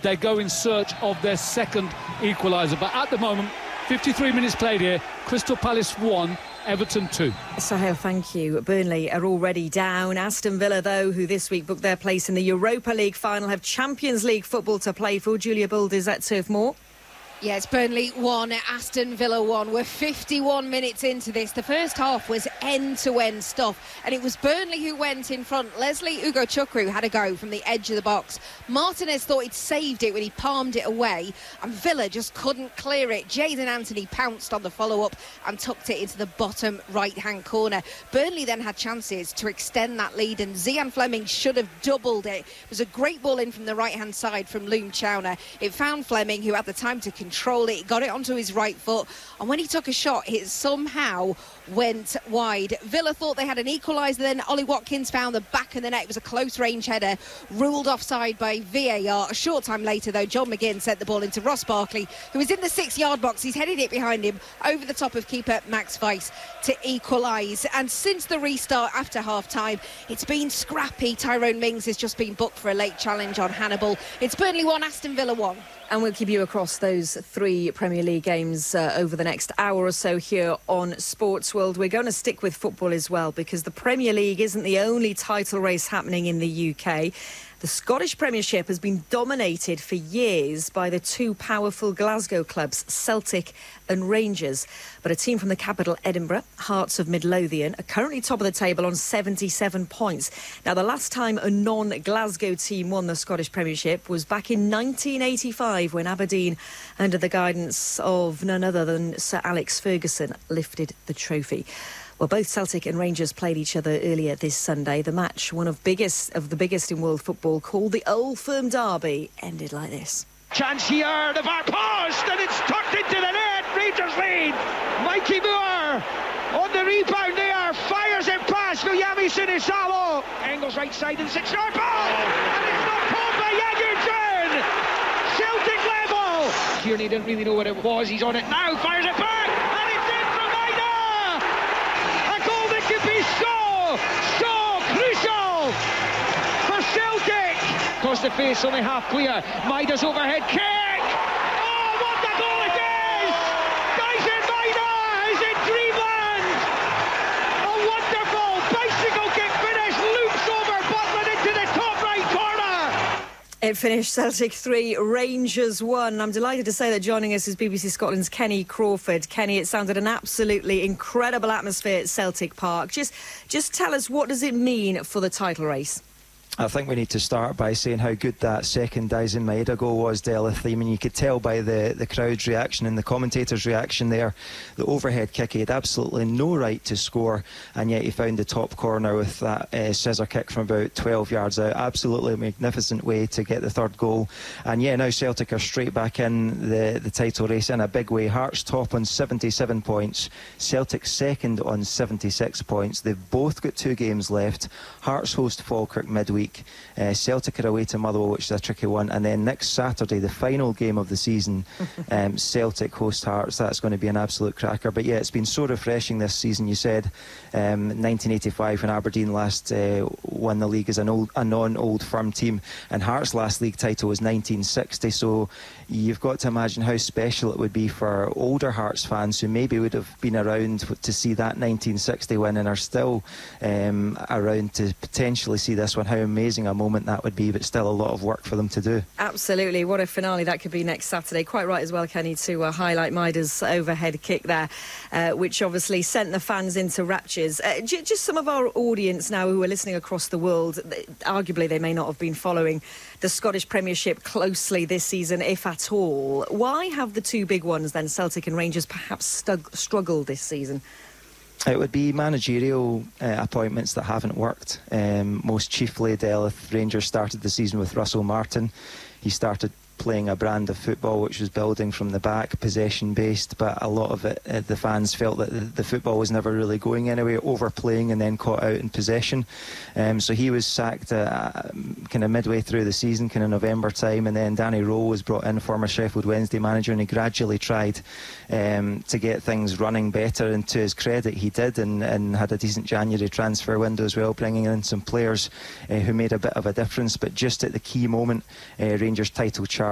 they go in search of their second equaliser. But at the moment, 53 minutes played here, Crystal Palace 1, Everton 2. Sahil, thank you. Burnley are already down. Aston Villa, though, who this week booked their place in the Europa League final, have Champions League football to play for. Julia Buld is at Turf Moor. Yeah, it's Burnley 1, Aston Villa 1. We're 51 minutes into this. The first half was end-to-end stuff, and it was Burnley who went in front. Leslie Ugochukwu had a go from the edge of the box. Martinez thought he'd saved it when he palmed it away, and Villa just couldn't clear it. Jadon Anthony pounced on the follow-up and tucked it into the bottom right-hand corner. Burnley then had chances to extend that lead, and Zian Fleming should have doubled it. It was a great ball in from the right-hand side from Loom Chowner. It found Fleming, who had the time to control it, got it onto his right foot, and when he took a shot, it somehow went wide. Villa thought they had an equaliser, then Ollie Watkins found the back of the net. It was a close range header, ruled offside by VAR. A short time later, though, John McGinn sent the ball into Ross Barkley, who was in the 6-yard box. He's headed it behind him over the top of keeper Max Weiss to equalise. And since the restart after half-time, it's been scrappy. Tyrone Mings has just been booked for a late challenge on Hannibal. It's Burnley 1, Aston Villa 1. And we'll keep you across those 3 Premier League games over the next hour or so here on Sports World. We're going to stick with football as well, because the Premier League isn't the only title race happening in the UK. The Scottish Premiership has been dominated for years by the 2 powerful Glasgow clubs, Celtic and Rangers. But a team from the capital, Edinburgh, Hearts of Midlothian, are currently top of the table on 77 points. Now, the last time a non-Glasgow team won the Scottish Premiership was back in 1985, when Aberdeen, under the guidance of none other than Sir Alex Ferguson, lifted the trophy. Well, both Celtic and Rangers played each other earlier this Sunday. The match, one of the biggest in world football, called the Old Firm Derby, ended like this. Chance here, the far post, and it's tucked into the net. Rangers lead. Mikey Moore on the rebound there, fires it past Viliami Sinisalo. Angles right side and 6-yard ball, and it's not caught by Yagutin. Celtic level. Kearney didn't really know what it was. He's on it now, fires it back, and it's in from Maida. A goal that could be so crucial for Celtic. Across the face, only half clear. Maida's overhead kick. Oh, what a goal it is! Dyson Maida is in dreamland. A wonderful bicycle kick finish, loops over Butland into the top right corner. It finished Celtic 3, Rangers 1. I'm delighted to say that joining us is BBC Scotland's Kenny Crawford. Kenny, it sounded an absolutely incredible atmosphere at Celtic Park. Just tell us, what does it mean for the title race? I think we need to start by saying how good that second Dyson Maeda goal was, Delith. I mean, you could tell by the crowd's reaction and the commentators' reaction there. The overhead kick, he had absolutely no right to score, and yet he found the top corner with that scissor kick from about 12 yards out. Absolutely magnificent way to get the third goal. And yeah, now Celtic are straight back in the title race in a big way. Hearts top on 77 points, Celtic second on 76 points. They've both got 2 games left. Hearts host Falkirk midweek. Celtic are away to Motherwell, which is a tricky one, and then next Saturday, the final game of the season, Celtic host Hearts. That's going to be an absolute cracker. But yeah, it's been so refreshing this season. You said 1985 when Aberdeen last won the league as a non-old firm team, and Hearts' last league title was 1960, so you've got to imagine how special it would be for older Hearts fans who maybe would have been around to see that 1960 win and are still around to potentially see this one. How amazing a moment that would be, but still a lot of work for them to do. Absolutely, what a finale that could be next Saturday. Quite right as well, Kenny, to highlight Maida's overhead kick there, which obviously sent the fans into raptures. Just some of our audience now who are listening across the world, arguably they may not have been following the Scottish Premiership closely this season, if at all. Why have the 2 big ones then, Celtic and Rangers, perhaps struggled this season? It would be managerial appointments that haven't worked. Most chiefly, Rangers started the season with Russell Martin. He started playing a brand of football which was building from the back, possession based, but a lot of it, the fans felt that the football was never really going anywhere, overplaying and then caught out in possession. So he was sacked kind of midway through the season, kind of November time, and then Danny Rowe was brought in, former Sheffield Wednesday manager, and he gradually tried to get things running better, and to his credit he did, and had a decent January transfer window as well, bringing in some players who made a bit of a difference. But just at the key moment, Rangers title chart